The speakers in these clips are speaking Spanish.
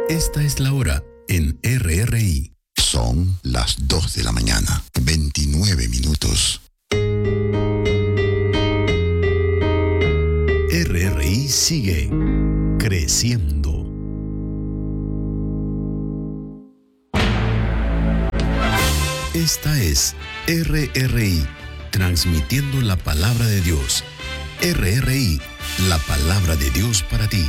Esta es la hora en RRI. Son las 2 de la mañana, 29 minutos. RRI sigue creciendo. Esta es RRI, transmitiendo la palabra de Dios. RRI, la palabra de Dios para ti.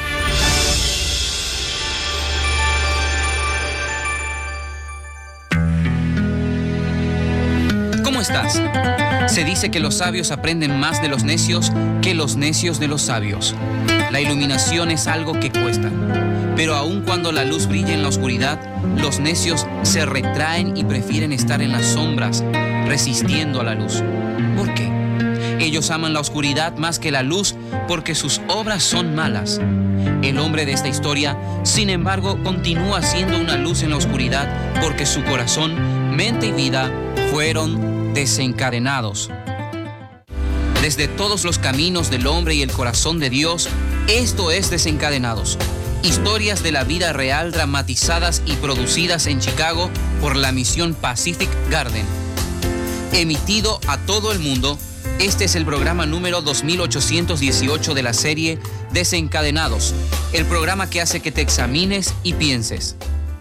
¿Cómo estás? Se dice que los sabios aprenden más de los necios que los necios de los sabios. La iluminación es algo que cuesta, pero aun cuando la luz brilla en la oscuridad, los necios se retraen y prefieren estar en las sombras, resistiendo a la luz. ¿Por qué? Ellos aman la oscuridad más que la luz porque sus obras son malas. El hombre de esta historia, sin embargo, continúa siendo una luz en la oscuridad porque su corazón, mente y vida fueron desencadenados. Desde todos los caminos del hombre y el corazón de Dios, esto es Desencadenados. Historias de la vida real dramatizadas y producidas en Chicago por la misión Pacific Garden. Emitido a todo el mundo, este es el programa número 2818 de la serie Desencadenados, el programa que hace que te examines y pienses.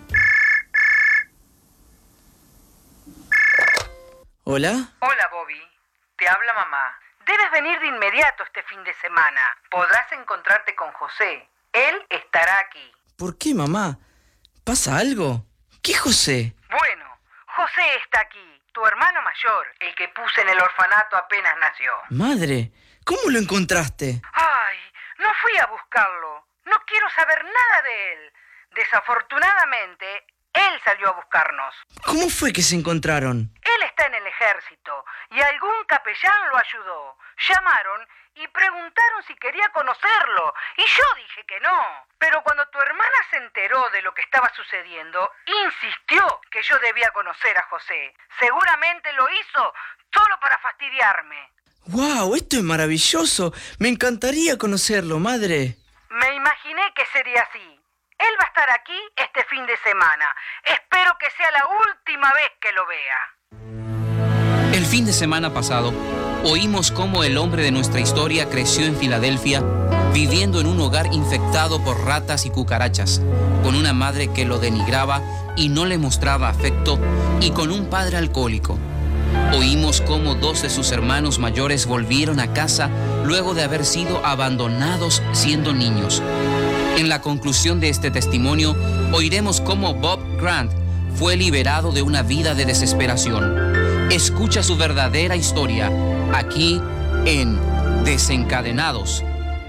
¿Hola? Hola, Bobby. Te habla mamá. Debes venir de inmediato este fin de semana. Podrás encontrarte con José. Él estará aquí. ¿Por qué, mamá? ¿Pasa algo? ¿Qué José? Bueno, José está aquí, tu hermano mayor, el que puse en el orfanato apenas nació. Madre, ¿cómo lo encontraste? Ay, no fui a buscarlo. No quiero saber nada de él. Desafortunadamente, él salió a buscarnos. ¿Cómo fue que se encontraron? Él está en el ejército y algún capellán lo ayudó. Llamaron y preguntaron si quería conocerlo y yo dije que no. Pero cuando tu hermana se enteró de lo que estaba sucediendo, insistió que yo debía conocer a José. Seguramente lo hizo solo para fastidiarme. ¡Wow! Esto es maravilloso. Me encantaría conocerlo, madre. Me imaginé que sería así. Él va a estar aquí este fin de semana. Espero que sea la última vez que lo vea. El fin de semana pasado, oímos cómo el hombre de nuestra historia creció en Filadelfia, viviendo en un hogar infectado por ratas y cucarachas, con una madre que lo denigraba y no le mostraba afecto, y con un padre alcohólico. Oímos cómo 2 de sus hermanos mayores volvieron a casa luego de haber sido abandonados siendo niños. En la conclusión de este testimonio, oiremos cómo Bob Grant fue liberado de una vida de desesperación. Escucha su verdadera historia aquí en Desencadenados.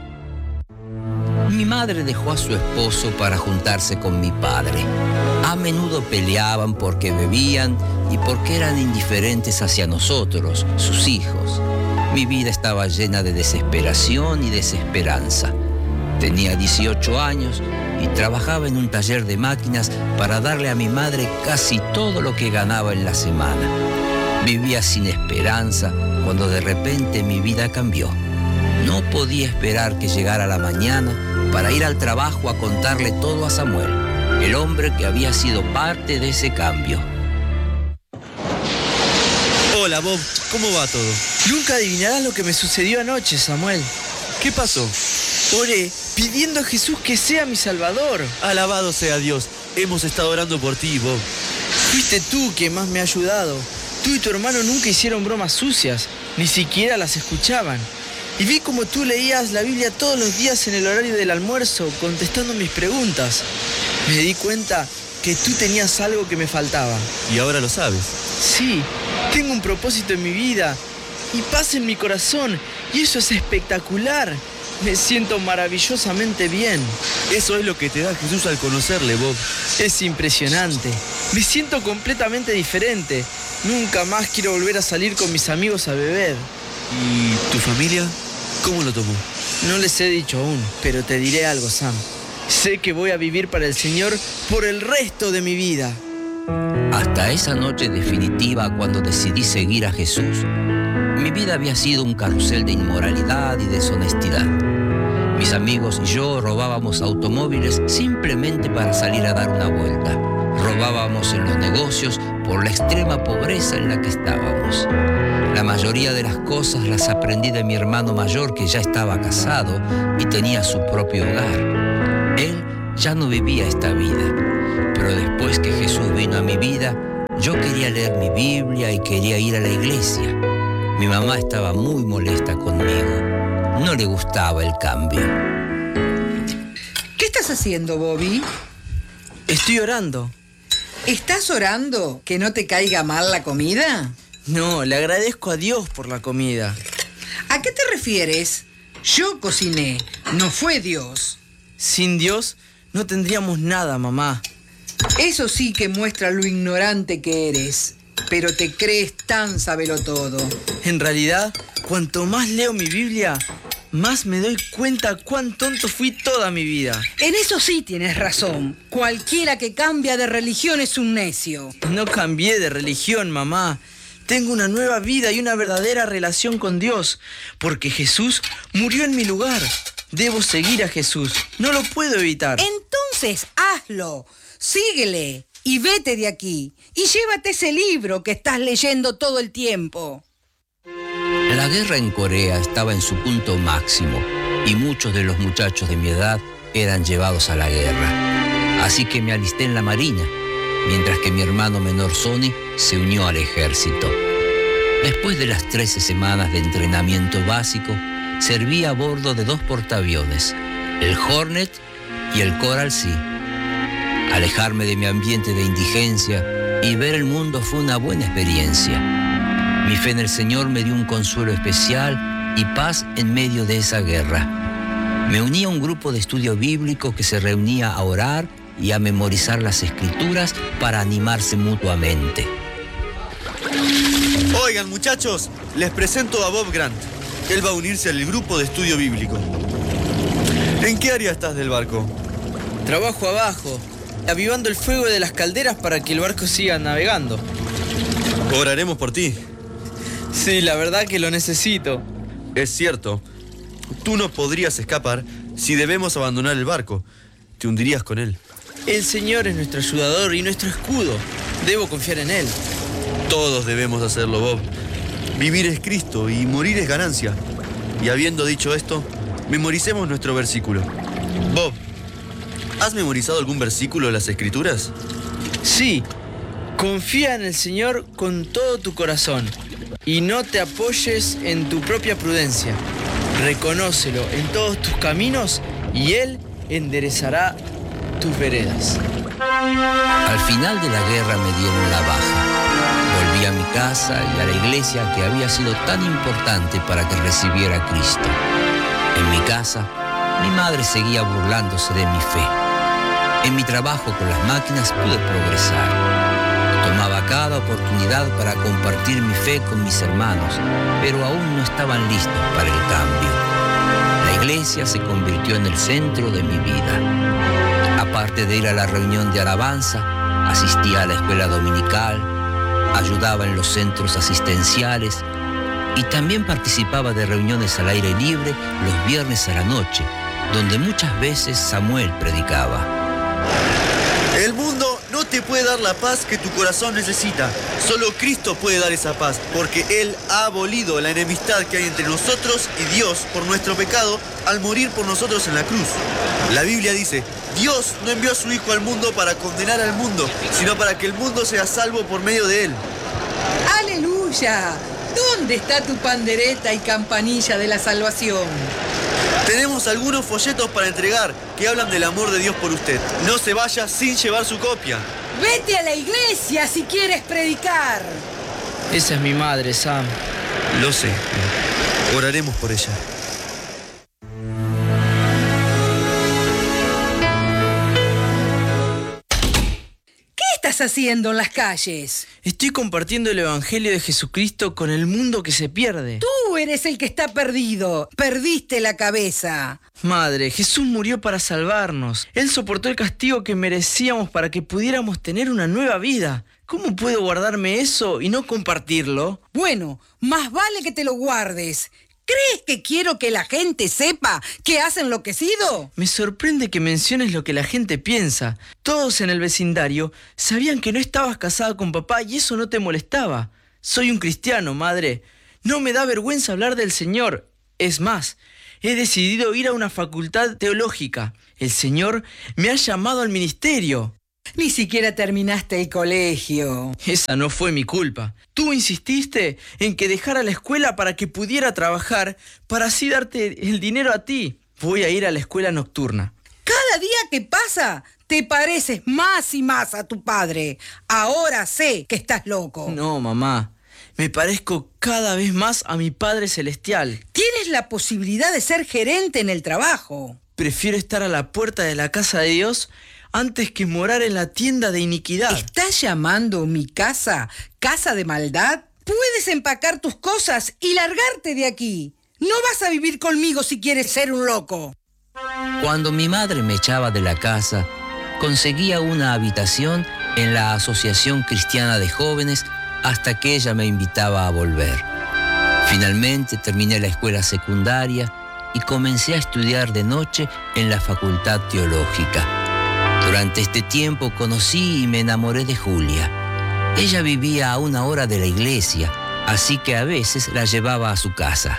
Mi madre dejó a su esposo para juntarse con mi padre. A menudo peleaban porque bebían y porque eran indiferentes hacia nosotros, sus hijos. Mi vida estaba llena de desesperación y desesperanza. Tenía 18 años y trabajaba en un taller de máquinas para darle a mi madre casi todo lo que ganaba en la semana. Vivía sin esperanza cuando de repente mi vida cambió. No podía esperar que llegara la mañana para ir al trabajo a contarle todo a Samuel, el hombre que había sido parte de ese cambio. Hola, Bob. ¿Cómo va todo? Nunca adivinarás lo que me sucedió anoche, Samuel. ¿Qué pasó? Oré pidiendo a Jesús que sea mi Salvador. Alabado sea Dios. Hemos estado orando por ti, Bob. Fuiste tú quien más me ha ayudado. Tú y tu hermano nunca hicieron bromas sucias, ni siquiera las escuchaban. Y vi como tú leías la Biblia todos los días en el horario del almuerzo, contestando mis preguntas. Me di cuenta que tú tenías algo que me faltaba. ¿Y ahora lo sabes? Sí, tengo un propósito en mi vida y paz en mi corazón, y eso es espectacular. Me siento maravillosamente bien. Eso es lo que te da Jesús al conocerle, Bob. Es impresionante. Me siento completamente diferente. Nunca más quiero volver a salir con mis amigos a beber. ¿Y tu familia? ¿Cómo lo tomó? No les he dicho aún, pero te diré algo, Sam. Sé que voy a vivir para el Señor por el resto de mi vida. Hasta esa noche definitiva, cuando decidí seguir a Jesús, mi vida había sido un carrusel de inmoralidad y deshonestidad. Mis amigos y yo robábamos automóviles simplemente para salir a dar una vuelta. Robábamos en los negocios por la extrema pobreza en la que estábamos. La mayoría de las cosas las aprendí de mi hermano mayor, que ya estaba casado y tenía su propio hogar. Él ya no vivía esta vida, pero después que Jesús vino a mi vida, yo quería leer mi Biblia y quería ir a la iglesia. Mi mamá estaba muy molesta conmigo. No le gustaba el cambio. ¿Qué estás haciendo, Bobby? Estoy orando. ¿Estás orando que no te caiga mal la comida? No, le agradezco a Dios por la comida. ¿A qué te refieres? Yo cociné, no fue Dios. Sin Dios no tendríamos nada, mamá. Eso sí que muestra lo ignorante que eres, pero te crees tan sabelotodo. En realidad, cuanto más leo mi Biblia, más me doy cuenta cuán tonto fui toda mi vida. En eso sí tienes razón. Cualquiera que cambia de religión es un necio. No cambié de religión, mamá. Tengo una nueva vida y una verdadera relación con Dios, porque Jesús murió en mi lugar. Debo seguir a Jesús. No lo puedo evitar. Entonces hazlo. Síguele y vete de aquí. Y llévate ese libro que estás leyendo todo el tiempo. La guerra en Corea estaba en su punto máximo y muchos de los muchachos de mi edad eran llevados a la guerra. Así que me alisté en la marina, mientras que mi hermano menor Sonny se unió al ejército. Después de las 13 semanas de entrenamiento básico, serví a bordo de 2 portaaviones, el Hornet y el Coral Sea. Alejarme de mi ambiente de indigencia y ver el mundo fue una buena experiencia. Mi fe en el Señor me dio un consuelo especial y paz en medio de esa guerra. Me uní a un grupo de estudio bíblico que se reunía a orar y a memorizar las Escrituras para animarse mutuamente. Oigan, muchachos, les presento a Bob Grant. Él va a unirse al grupo de estudio bíblico. ¿En qué área estás del barco? Trabajo abajo, avivando el fuego de las calderas para que el barco siga navegando. Oraremos por ti. Sí, la verdad que lo necesito. Es cierto. Tú no podrías escapar si debemos abandonar el barco. Te hundirías con él. El Señor es nuestro ayudador y nuestro escudo. Debo confiar en Él. Todos debemos hacerlo, Bob. Vivir es Cristo y morir es ganancia. Y habiendo dicho esto, memoricemos nuestro versículo. Bob, ¿has memorizado algún versículo de las Escrituras? Sí. Confía en el Señor con todo tu corazón y no te apoyes en tu propia prudencia. Reconócelo en todos tus caminos y Él enderezará tus veredas. Al final de la guerra me dieron la baja. Volví a mi casa y a la iglesia que había sido tan importante para que recibiera a Cristo. En mi casa, mi madre seguía burlándose de mi fe. En mi trabajo con las máquinas pude progresar. Tomaba cada oportunidad para compartir mi fe con mis hermanos, pero aún no estaban listos para el cambio. La iglesia se convirtió en el centro de mi vida. Aparte de ir a la reunión de alabanza, asistía a la escuela dominical, ayudaba en los centros asistenciales y también participaba de reuniones al aire libre los viernes a la noche, donde muchas veces Samuel predicaba. El mundo no te puede dar la paz que tu corazón necesita. Solo Cristo puede dar esa paz, porque Él ha abolido la enemistad que hay entre nosotros y Dios por nuestro pecado al morir por nosotros en la cruz. La Biblia dice, Dios no envió a su Hijo al mundo para condenar al mundo, sino para que el mundo sea salvo por medio de Él. ¡Aleluya! ¿Dónde está tu pandereta y campanilla de la salvación? Tenemos algunos folletos para entregar que hablan del amor de Dios por usted. No se vaya sin llevar su copia. Vete a la iglesia si quieres predicar. Esa es mi madre, Sam. Lo sé. Oraremos por ella. ¿Qué estás haciendo en las calles? Estoy compartiendo el Evangelio de Jesucristo con el mundo que se pierde. Tú eres el que está perdido. Perdiste la cabeza. Madre, Jesús murió para salvarnos. Él soportó el castigo que merecíamos para que pudiéramos tener una nueva vida. ¿Cómo puedo guardarme eso y no compartirlo? Bueno, más vale que te lo guardes. ¿Crees que quiero que la gente sepa que has enloquecido? Me sorprende que menciones lo que la gente piensa. Todos en el vecindario sabían que no estabas casada con papá y eso no te molestaba. Soy un cristiano, madre. No me da vergüenza hablar del Señor. Es más, he decidido ir a una facultad teológica. El Señor me ha llamado al ministerio. Ni siquiera terminaste el colegio. Esa no fue mi culpa. Tú insististe en que dejara la escuela para que pudiera trabajar, para así darte el dinero a ti. Voy a ir a la escuela nocturna. Cada día que pasa, te pareces más y más a tu padre. Ahora sé que estás loco. No, mamá. Me parezco cada vez más a mi Padre Celestial. Tienes la posibilidad de ser gerente en el trabajo. Prefiero estar a la puerta de la casa de Dios antes que morar en la tienda de iniquidad. ¿Estás llamando mi casa casa de maldad? Puedes empacar tus cosas y largarte de aquí. No vas a vivir conmigo si quieres ser un loco. Cuando mi madre me echaba de la casa, conseguía una habitación en la Asociación Cristiana de Jóvenes hasta que ella me invitaba a volver. Finalmente terminé la escuela secundaria y comencé a estudiar de noche en la Facultad Teológica. Durante este tiempo conocí y me enamoré de Julia. Ella vivía a 1 hora de la iglesia, así que a veces la llevaba a su casa.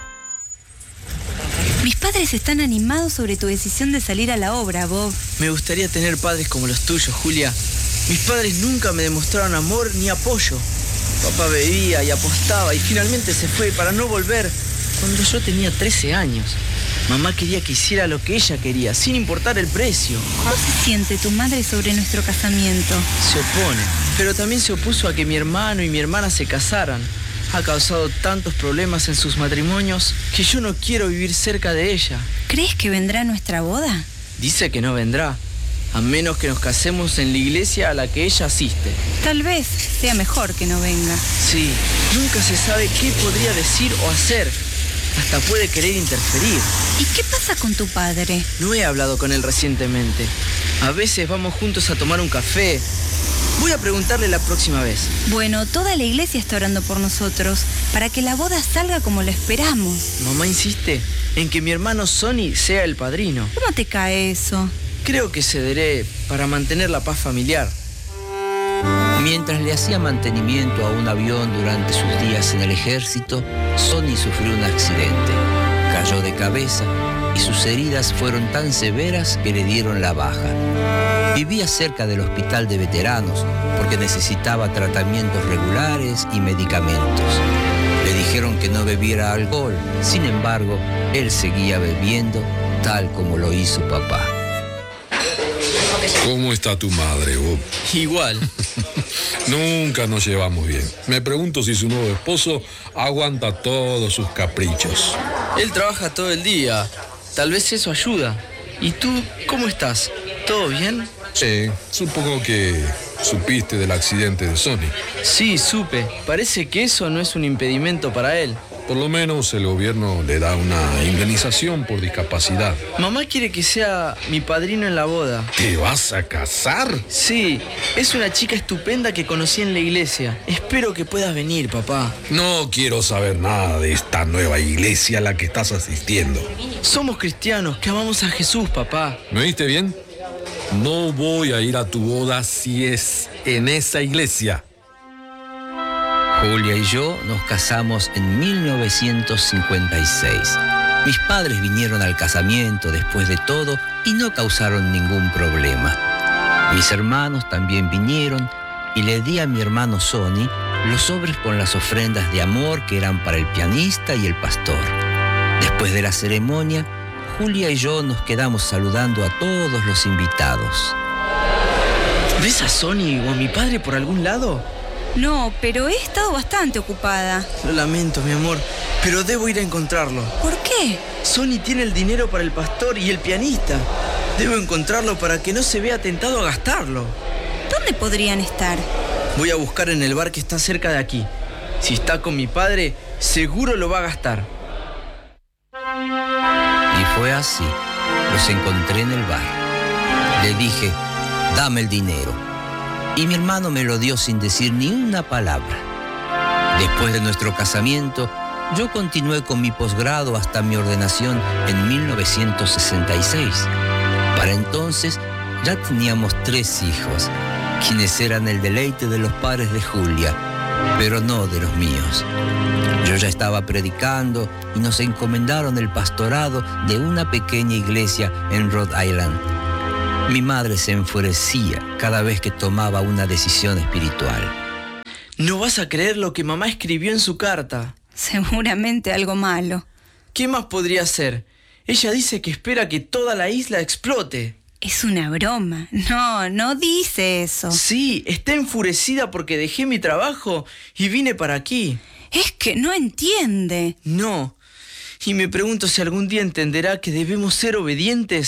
Mis padres están animados sobre tu decisión de salir a la obra, Bob. Me gustaría tener padres como los tuyos, Julia. Mis padres nunca me demostraron amor ni apoyo. Papá bebía y apostaba y finalmente se fue para no volver cuando yo tenía 13 años. Mamá quería que hiciera lo que ella quería, sin importar el precio. ¿Cómo se siente tu madre sobre nuestro casamiento? Se opone, pero también se opuso a que mi hermano y mi hermana se casaran. Ha causado tantos problemas en sus matrimonios que yo no quiero vivir cerca de ella. ¿Crees que vendrá nuestra boda? Dice que no vendrá, a menos que nos casemos en la iglesia a la que ella asiste. Tal vez sea mejor que no venga. Sí, nunca se sabe qué podría decir o hacer. Hasta puede querer interferir. ¿Y qué pasa con tu padre? No he hablado con él recientemente. A veces vamos juntos a tomar un café. Voy a preguntarle la próxima vez. Bueno, toda la iglesia está orando por nosotros, para que la boda salga como lo esperamos. Mamá insiste en que mi hermano Sonny sea el padrino. ¿Cómo te cae eso? Creo que cederé para mantener la paz familiar. Mientras le hacía mantenimiento a un avión durante sus días en el ejército, Sonny sufrió un accidente. Cayó de cabeza y sus heridas fueron tan severas que le dieron la baja. Vivía cerca del hospital de veteranos porque necesitaba tratamientos regulares y medicamentos. Le dijeron que no bebiera alcohol, sin embargo, él seguía bebiendo tal como lo hizo papá. ¿Cómo está tu madre, Bob? Igual. Nunca nos llevamos bien. Me pregunto si su nuevo esposo aguanta todos sus caprichos. Él trabaja todo el día. Tal vez eso ayuda. ¿Y tú, cómo estás? ¿Todo bien? Sí, supongo que supiste del accidente de Sonny. Sí, supe. Parece que eso no es un impedimento para él. Por lo menos el gobierno le da una indemnización por discapacidad. Mamá quiere que sea mi padrino en la boda. ¿Te vas a casar? Sí, es una chica estupenda que conocí en la iglesia. Espero que puedas venir, papá. No quiero saber nada de esta nueva iglesia a la que estás asistiendo. Somos cristianos que amamos a Jesús, papá. ¿Me oíste bien? No voy a ir a tu boda si es en esa iglesia. Julia y yo nos casamos en 1956. Mis padres vinieron al casamiento después de todo y no causaron ningún problema. Mis hermanos también vinieron y le di a mi hermano Sonny los sobres con las ofrendas de amor que eran para el pianista y el pastor. Después de la ceremonia, Julia y yo nos quedamos saludando a todos los invitados. ¿Ves a Sonny o a mi padre por algún lado? No, pero he estado bastante ocupada. Lo lamento, mi amor, pero debo ir a encontrarlo. ¿Por qué? Sonny tiene el dinero para el pastor y el pianista. Debo encontrarlo para que no se vea tentado a gastarlo. ¿Dónde podrían estar? Voy a buscar en el bar que está cerca de aquí. Si está con mi padre, seguro lo va a gastar. Y fue así. Los encontré en el bar. Le dije, dame el dinero. Y mi hermano me lo dio sin decir ni una palabra. Después de nuestro casamiento, Yo continué con mi posgrado hasta mi ordenación en 1966. Para entonces ya teníamos 3 hijos, quienes eran el deleite de los padres de Julia, pero no de los míos. Yo ya estaba predicando y nos encomendaron el pastorado de una pequeña iglesia en Rhode Island. Mi madre se enfurecía cada vez que tomaba una decisión espiritual. No vas a creer lo que mamá escribió en su carta. Seguramente algo malo. ¿Qué más podría ser? Ella dice que espera que toda la isla explote. Es una broma. No dice eso. Sí, está enfurecida porque dejé mi trabajo y vine para aquí. Es que no entiende. No. Y me pregunto si algún día entenderá que debemos ser obedientes